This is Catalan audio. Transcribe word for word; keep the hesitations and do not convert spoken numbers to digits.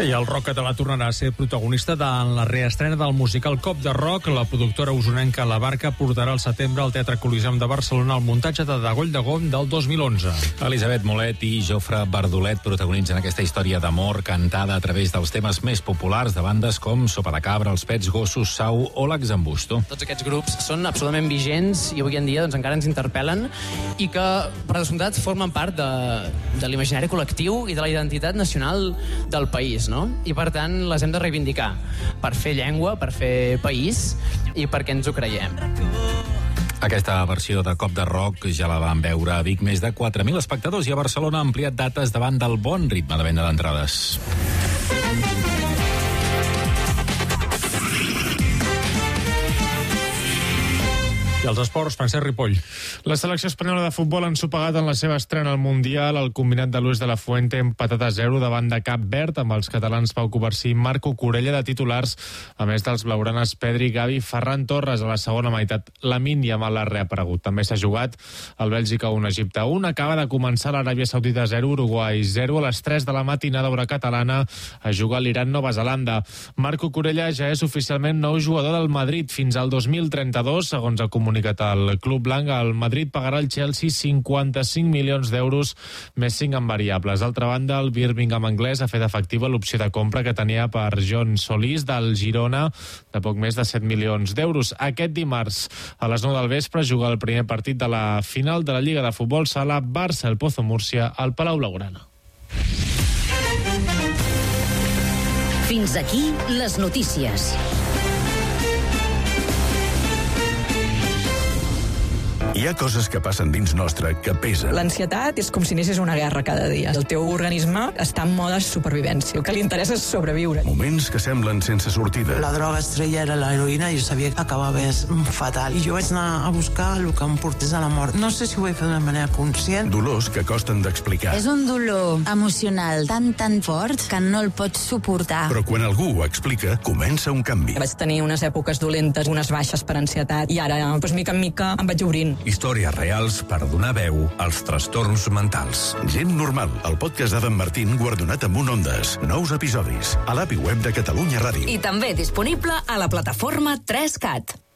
I el rock català tornarà a ser protagonista de la reestrena del musical Cop de Rock. La productora usonenca La Barca portarà al setembre al Teatre Coliseum de Barcelona el muntatge de Dagoll de Gom del dos mil onze. Elisabet Molet i Jofre Bardolet protagonitzen aquesta història d'amor cantada a través dels temes més populars de bandes com Sopa de Cabra, Els Pets Gossos, Sau o L'Exambusto. Tots aquests grups són absolutament vigents i avui en dia doncs, encara ens interpel·len i que, per descomptat, formen part de, de l'imaginari col·lectiu i de la identitat nacional del país, no? I, per tant, les hem de reivindicar per fer llengua, per fer país i perquè ens ho creiem. Aquesta versió de Cop de Rock ja la van veure a Vic més de quatre mil espectadors i a Barcelona ha ampliat dates davant del bon ritme de venda d'entrades. I els esports, Francesc Ripoll. La selecció espanyola de futbol ha ensopegat en la seva estrena al Mundial el combinat de Luis de la Fuente empatat a zero davant de Cap Verd, amb els catalans Pau Covarsí i Marco Corella de titulars, a més dels blaugranes Pedri, Gavi i Ferran Torres. A la segona meitat, Lamine Yamal ha reaparegut. També s'ha jugat el Bèlgica un, Egipte un. Acaba de començar l'Aràbia Saudita zero, Uruguai zero. A les tres de la matinada, hora catalana, a jugar l'Iran, Nova Zelanda. Marco Corella ja és oficialment nou jugador del Madrid fins al dos mil trenta-dos, segons ha comunicat el Club Blanc. El Madrid pagarà al Chelsea cinquanta-cinc milions d'euros més cinc en variables. D'altra banda, el Birmingham anglès ha fet efectiva l'opció de compra que tenia per John Solís del Girona de poc més de set milions d'euros. Aquest dimarts a les nou del vespre juga el primer partit de la final de la Lliga de Futbol Sala Barça, el Pozo Múrcia, al Palau Blaugrana. Fins aquí les notícies. Hi ha coses que passen dins nostre que pesen. L'ansietat és com si anessis una guerra cada dia. El teu organisme està en mode supervivència. El que li interessa és sobreviure. Moments que semblen sense sortida. La droga estrella era l'heroïna i jo sabia que acabava fatal. I jo vaig anar a buscar el que em portés a la mort. No sé si ho vaig fer d'una manera conscient. Dolors que costen d'explicar. És un dolor emocional tan, tan fort que no el pots suportar. Però quan algú ho explica, comença un canvi. Vaig tenir unes èpoques dolentes, unes baixes per ansietat, i ara, doncs, mica en mica, em vaig obrint. Històries reals per donar veu als trastorns mentals. Gent normal, el podcast d'Adam Martín guardonat amb un Ondes. Nous episodis a l'app i web de Catalunya Ràdio. I també disponible a la plataforma tres cat.